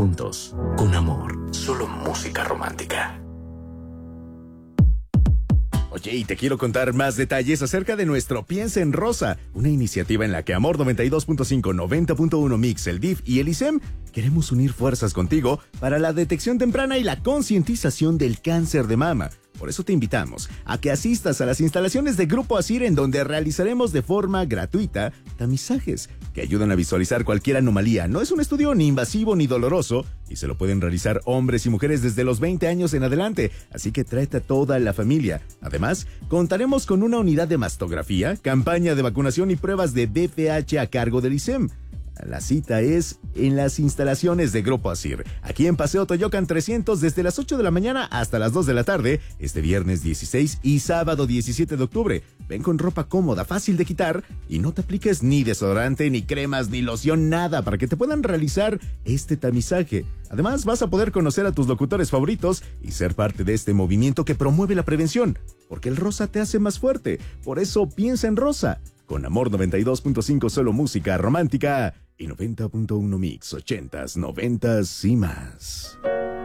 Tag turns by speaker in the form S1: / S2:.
S1: juntos, con amor, solo música romántica.
S2: Oye, y te quiero contar más detalles acerca de nuestro Piensa en Rosa, una iniciativa en la que Amor 92.5, 90.1 Mix, el DIF y el ISEM queremos unir fuerzas contigo para la detección temprana y la concientización del cáncer de mama. Por eso te invitamos a que asistas a las instalaciones de Grupo Asir, en donde realizaremos de forma gratuita tamizajes que ayudan a visualizar cualquier anomalía. No es un estudio ni invasivo ni doloroso y se lo pueden realizar hombres y mujeres desde los 20 años en adelante, así que tráete a toda la familia. Además, contaremos con una unidad de mastografía, campaña de vacunación y pruebas de BPH a cargo del ISEM. La cita es en las instalaciones de Grupo Asir, aquí en Paseo Toyocan 300, desde las 8 de la mañana hasta las 2 de la tarde, este viernes 16 y sábado 17 de octubre. Ven con ropa cómoda, fácil de quitar, y no te apliques ni desodorante, ni cremas, ni loción, nada, para que te puedan realizar este tamizaje. Además, vas a poder conocer a tus locutores favoritos y ser parte de este movimiento que promueve la prevención, porque el rosa te hace más fuerte. Por eso piensa en rosa. Con Amor 92.5, solo música romántica, y 90.1 Mix, 80s, 90s y más.